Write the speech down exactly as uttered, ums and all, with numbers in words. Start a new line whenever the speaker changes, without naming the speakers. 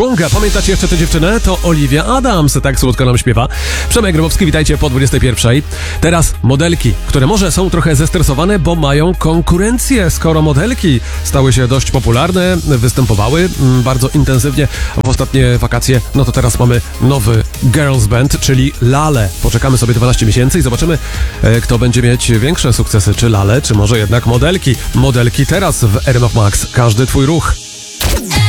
Stronger. Pamiętacie jeszcze tę dziewczynę? To Olivia Adams, tak słodko nam śpiewa. Przemek Grabowski, witajcie po dwudziestej pierwszej. Teraz modelki, które może są trochę zestresowane, bo mają konkurencję. Skoro modelki stały się dość popularne, występowały bardzo intensywnie w ostatnie wakacje, no to teraz mamy nowy girls band, czyli Lale. Poczekamy sobie dwanaście miesięcy i zobaczymy, kto będzie mieć większe sukcesy, czy Lale, czy może jednak modelki. Modelki teraz w R M F Max. Każdy twój ruch.